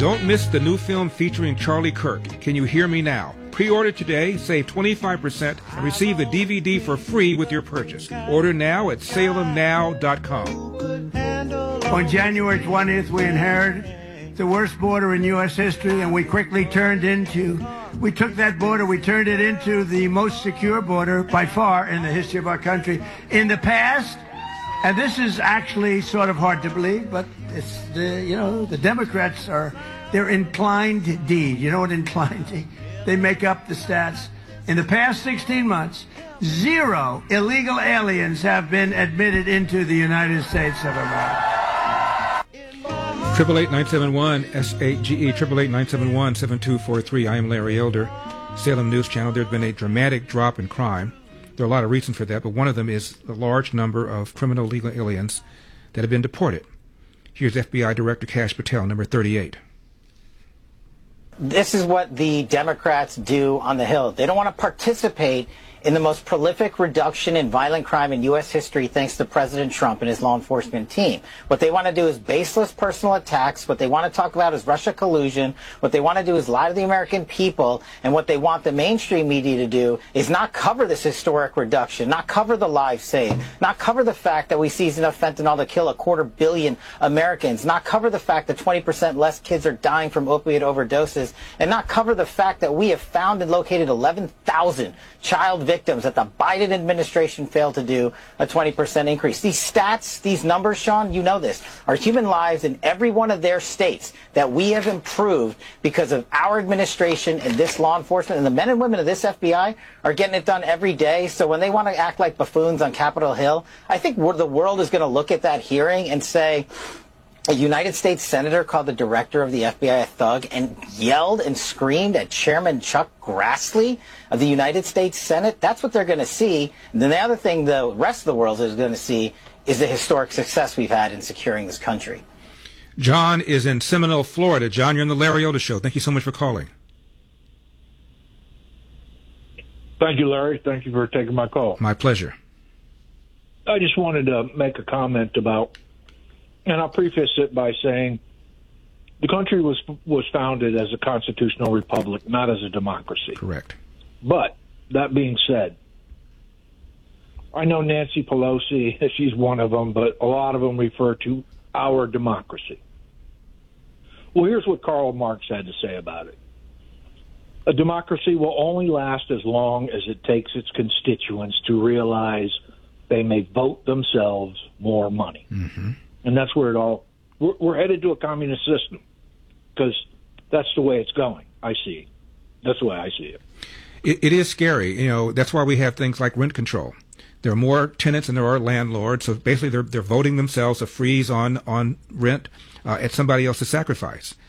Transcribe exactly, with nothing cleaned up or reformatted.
Don't miss the new film featuring Charlie Kirk, Can You Hear Me Now? Pre-order today, save twenty-five percent, and receive the D V D for free with your purchase. Order now at salem now dot com. On January twentieth, we inherited the worst border in U S history, and we quickly turned into, we took that border, we turned it into the most secure border by far in the history of our country. In the past, and this is actually sort of hard to believe, but it's the, you know, the Democrats are, they're inclined deed. You know what inclined deed? They make up the stats. In the past sixteen months, zero illegal aliens have been admitted into the United States of America. Triple eight nine seven one S eight G E triple eight nine seven one seven two four three. I am Larry Elder, Salem News Channel. There's been a dramatic drop in crime. There are a lot of reasons for that, but one of them is the large number of criminal illegal aliens that have been deported. Here's F B I Director Kash Patel, number thirty-eight. This is what the Democrats do on the Hill. They don't want to participate in the most prolific reduction in violent crime in U S history thanks to President Trump and his law enforcement team. What they want to do is baseless personal attacks. What they want to talk about is Russia collusion. What they want to do is lie to the American people. And what they want the mainstream media to do is not cover this historic reduction, not cover the lives saved, not cover the fact that we seized enough fentanyl to kill a quarter billion Americans, not cover the fact that twenty percent less kids are dying from opiate overdoses, and not cover the fact that we have found and located eleven thousand child victims victims that the Biden administration failed to do, a twenty percent increase. These stats, these numbers, Sean, you know this, are human lives in every one of their states that we have improved because of our administration and this law enforcement, and the men and women of this F B I are getting it done every day. So when they want to act like buffoons on Capitol Hill, I think the world is going to look at that hearing and say, a United States senator called the director of the F B I a thug and yelled and screamed at Chairman Chuck Grassley of the United States Senate. That's what they're going to see. And then the other thing the rest of the world is going to see is the historic success we've had in securing this country. John is in Seminole, Florida. John, you're on the Larry Elder Show. Thank you so much for calling. Thank you, Larry. Thank you for taking my call. My pleasure. I just wanted to make a comment about, and I'll preface it by saying the country was was founded as a constitutional republic, not as a democracy. Correct. But that being said, I know Nancy Pelosi, she's one of them, but a lot of them refer to our democracy. Well, here's what Karl Marx had to say about it. A democracy will only last as long as it takes its constituents to realize they may vote themselves more money. Mm-hmm. And that's where it all, we're, we're headed to a communist system because that's the way it's going. I see. That's the way I see it. it. It is scary. You know, that's why we have things like rent control. There are more tenants than there are landlords. So basically they're, they're voting themselves a freeze on, on rent uh, at somebody else's sacrifice.